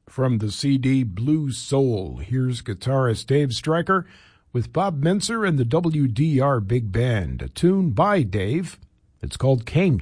From the CD Blue Soul, here's guitarist Dave Stryker with Bob Mintzer and the WDR Big Band, a tune by Dave. It's called Came